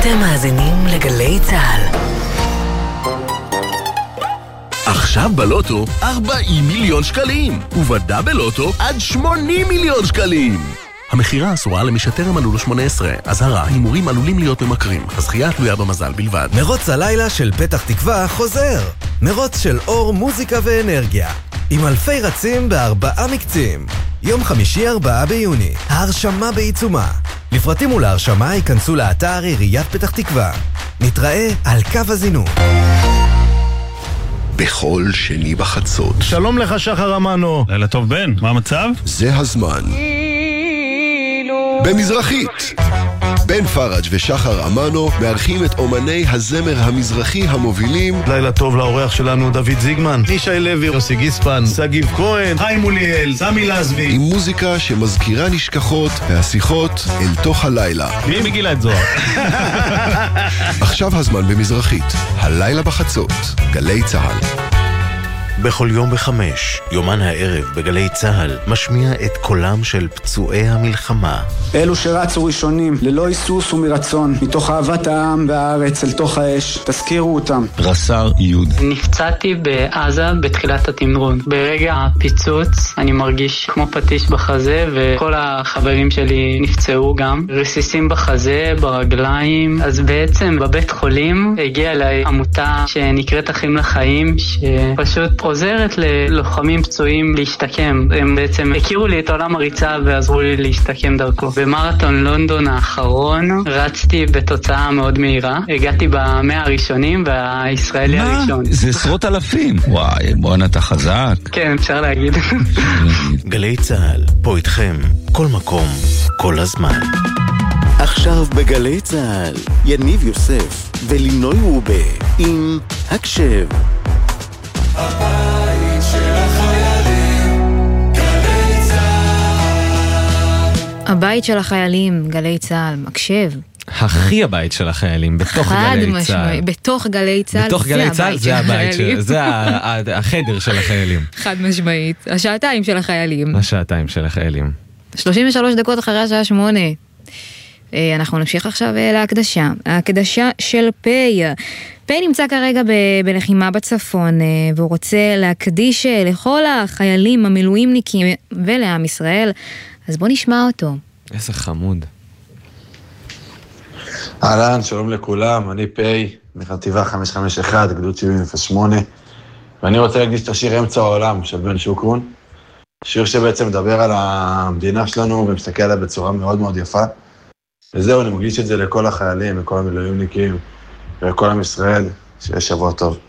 אתם מאזינים לגלי צהל. עכשיו בלוטו 40 מיליון שקלים, ובדאבל לוטו עד 80 מיליון שקלים. המחירה אסורה למי שטרם מלאו לו 18. אזהרה, הימורים עלולים להיות ממכרים. הזכייה תלויה במזל בלבד. מרוץ הלילה של פתח תקווה חוזר. מרוץ של אור, מוזיקה ואנרגיה. עם אלפי רצים ב4 מקצים. יום חמישי 4 ביוני. ההרשמה בעיצומה. לפרטים ולהרשמה ייכנסו לאתר עיריית פתח תקווה. נתראה על קו הזינוק. בכל שני בחצות. שלום לך שחר אמנו. לילה טוב בן, מה המצב? זה הזמן. במזרחית. בן פרג' ושחר אמנו מארחים את אומני הזמר המזרחי המובילים. לילה טוב לאורח שלנו דוד זיגמן, ישי לוי, יוסי גיספן, סגיב כהן, חיים מוליאל, סמי לזבי. עם מוזיקה שמזכירה נשכחות והשיחות אל תוך הלילה. מי מגילה את זוהר? עכשיו הזמן במזרחית. הלילה בחצות. גלי צהל. בכל יום ב5, יומן הערב בגלי צהל, משמיע את קולם של פצועי המלחמה. אלו שרצו ראשונים, ללא היסוס ומרצון, מתוך אהבת העם והארץ אל תוך האש, תזכירו אותם. רס"ר יוד. נפצעתי בעזה בתחילת התמרון. ברגע הפיצוץ אני מרגיש כמו פטיש בחזה, וכל החברים שלי נפצעו גם. רסיסים בחזה, ברגליים. אז בעצם בבית חולים הגיעה אליי עמותה שנקראת אחים לחיים, שפשוט עוזרת ללוחמים פצועים להשתקם. הם בעצם הכירו לי את עולם הריצה ועזרו לי להשתקם דרכו. במרתון לונדון האחרון רצתי בתוצאה מאוד מהירה. הגעתי ב100 הראשונים והישראלי הראשון. זה עשרות אלפים. וואי, בוא נתה חזק. כן, אפשר להגיד. גלי צהל, פה איתכם, כל מקום, כל הזמן. עכשיו בגלי צהל, יניב יוסף ולינוי רובה עם הקשב. הבית של החיילים, גלי צהל. הבית של החיילים, גלי צהל, מקשב. הכי הבית של החיילים, בתוך גלי צהל. בתוך גלי צהל, בתוך גלי צהל זה הבית של, זה החדר של החיילים. חד משמעית. השעתיים של החיילים. השעתיים של החיילים. 33 דקות אחרי השעה 8. אנחנו נמשיך עכשיו להקדשה. ההקדשה של פי. פי נמצא כרגע בלחימה בצפון, והוא רוצה להקדיש לכל החיילים המילואימניקים ולעם ישראל. אז בוא נשמע אותו. איזה חמוד. אהלן, שלום לכולם, אני פי, מחטיבה 551, גדוד 7008, ואני רוצה להקדיש את השיר אמצע העולם של בן שוקרון, שיר שבעצם מדבר על המדינה שלנו ומסתכל עליה בצורה מאוד מאוד יפה, וזהו, אני מקדיש את זה לכל החיילים, לכל המילואימניקים ולכל עם ישראל, שיהיה שבוע טוב.